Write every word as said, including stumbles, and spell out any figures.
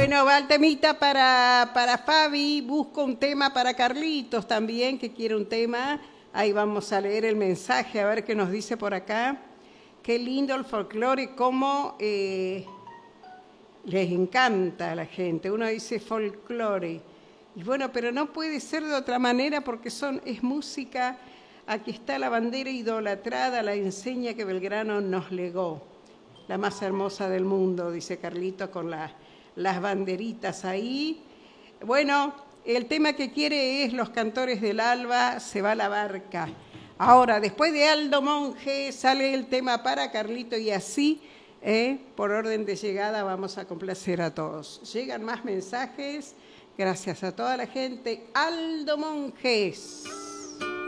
Bueno, va el temita para, para Fabi, busco un tema para Carlitos también, que quiere un tema. Ahí vamos a leer el mensaje, a ver qué nos dice por acá. Qué lindo el folclore, cómo eh, les encanta a la gente. Uno dice folclore. Y bueno, pero no puede ser de otra manera porque son, es música. Aquí está la bandera idolatrada, la enseña que Belgrano nos legó. La más hermosa del mundo, dice Carlito, con la, las banderitas ahí. Bueno, el tema que quiere es Los Cantores del Alba, Se va la barca. Ahora, después de Aldo Monge, sale el tema para Carlito y así, eh, por orden de llegada, vamos a complacer a todos. Llegan más mensajes. Gracias a toda la gente. Aldo Monjes.